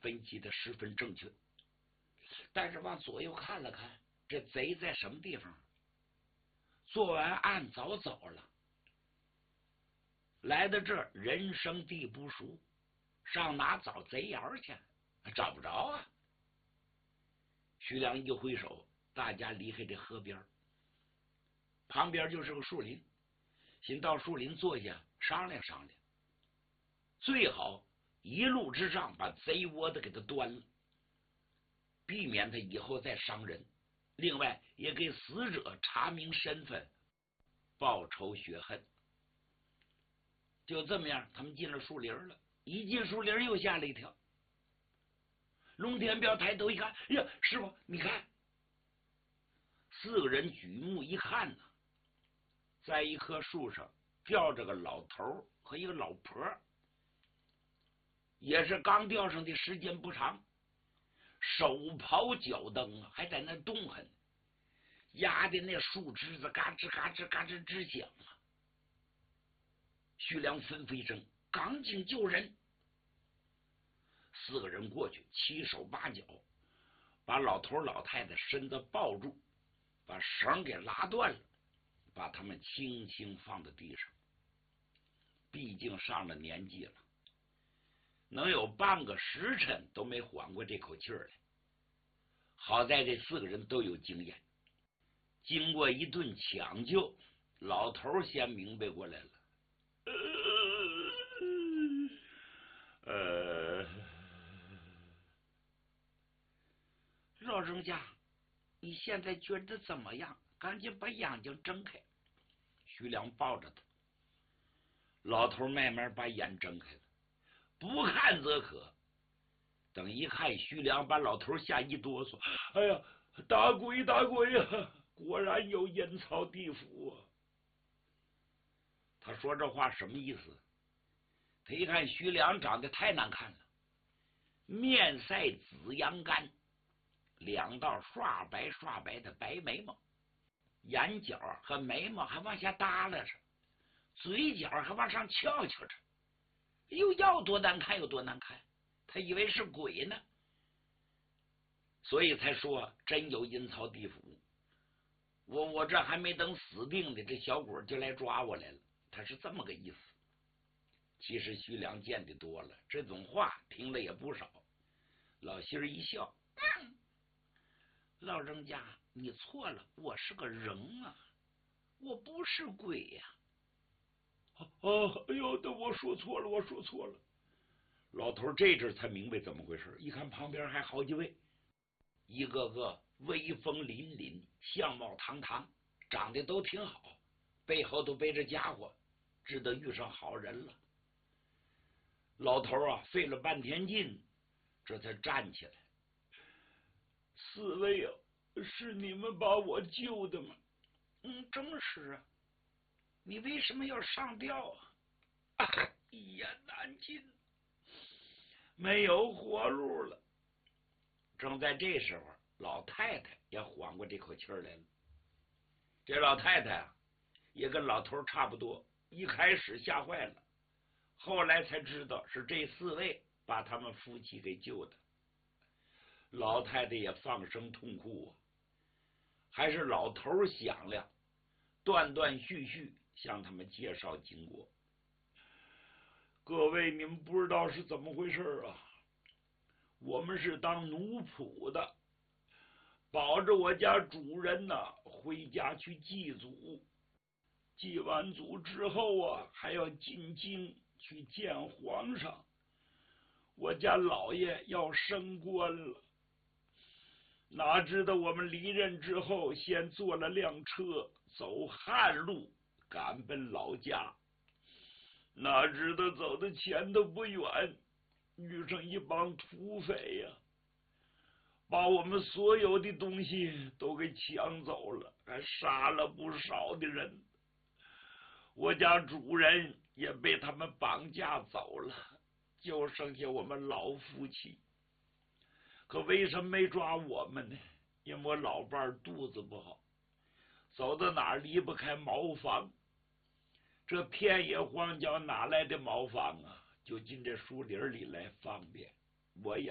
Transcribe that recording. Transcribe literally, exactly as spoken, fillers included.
分析的十分正确。但是往左右看了看，这贼在什么地方？做完案早走了，来到这儿人生地不熟，上哪找贼眼去？找不着啊！徐良一挥手，大家离开这河边，旁边就是个树林，先到树林坐下商量商量，最好一路之上把贼窝子给他端了，避免他以后再伤人。另外也给死者查明身份，报仇雪恨。就这么样，他们进了树林了。一进树林又吓了一跳，龙天彪抬头一看，呀，师傅你看，四个人举目一看呢，在一棵树上吊着个老头和一个老婆，也是刚吊上的时间不长，手刨脚蹬啊，还在那动痕，压的那树枝子嘎吱嘎吱嘎吱直响啊。徐良纷飞声，赶紧救人。四个人过去，七手八脚，把老头老太太身子抱住，把绳给拉断了，把他们轻轻放到地上。毕竟上了年纪了，能有半个时辰都没缓过这口气儿来。好在这四个人都有经验，经过一顿抢救，老头先明白过来了。呃，老人家，你现在觉得怎么样？赶紧把眼睛睁开。徐良抱着他，老头慢慢把眼睁开了，不看则可。等一看徐良，把老头吓一哆嗦。哎呀，大鬼大鬼呀！果然有阴曹地府啊！他说这话什么意思？他一看徐良长得太难看了，面赛紫阳干，两道刷白刷白的白眉毛，眼角和眉毛还往下耷拉着，嘴角还往上翘翘着，又要多难看有多难看，他以为是鬼呢，所以才说真有阴曹地府。我我这还没等死定呢，这小鬼就来抓我来了，他是这么个意思。其实徐良见得多了，这种话听了也不少。老心儿一笑，嗯，老人家你错了，我是个人啊，我不是鬼呀、啊。哦，哎呦，我说错了，我说错了。老头这阵才明白怎么回事，一看旁边还好几位，一个个威风凛凛，相貌堂堂，长得都挺好，背后都背着家伙，知道遇上好人了。老头啊，费了半天劲，这才站起来。四位啊，是你们把我救的吗？嗯，正是啊。你为什么要上吊啊？啊，一言难尽，没有活路了。正在这时候，老太太也缓过这口气来了。这老太太啊，也跟老头差不多，一开始吓坏了，后来才知道是这四位把他们夫妻给救的。老太太也放声痛哭啊，还是老头响亮，断断续续向他们介绍经过。各位，你们不知道是怎么回事啊？我们是当奴仆的，保着我家主人呢、啊、回家去祭祖，祭完祖之后啊，还要进京去见皇上。我家老爷要升官了，哪知道我们离任之后，先坐了辆车走旱路赶奔老家，哪知道走的前头不远，遇上一帮土匪呀、啊，把我们所有的东西都给抢走了，还杀了不少的人。我家主人也被他们绑架走了，就剩下我们老夫妻。可为什么没抓我们呢？因为我老伴儿肚子不好，走到哪儿离不开茅房。这偏野荒郊哪来的茅房啊？就进这树林里来方便。我也